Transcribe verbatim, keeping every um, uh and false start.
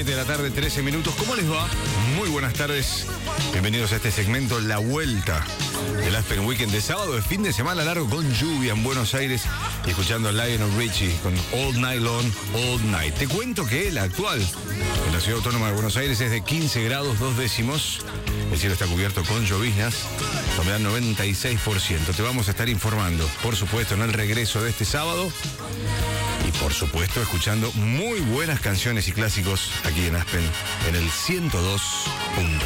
siete de la tarde, trece minutos. ¿Cómo les va? Muy buenas tardes. Bienvenidos a este segmento, La Vuelta del Aspen Weekend de sábado, de fin de semana largo con lluvia en Buenos Aires, y escuchando a Lionel Richie con All Night Long, All Night. Te cuento que la actual en la Ciudad Autónoma de Buenos Aires es de quince grados, dos décimos. El cielo está cubierto con lloviznas, la humedad noventa y seis por ciento. Te vamos a estar informando, por supuesto, en el regreso de este sábado. Y por supuesto, escuchando muy buenas canciones y clásicos aquí en Aspen, en el ciento dos punto uno.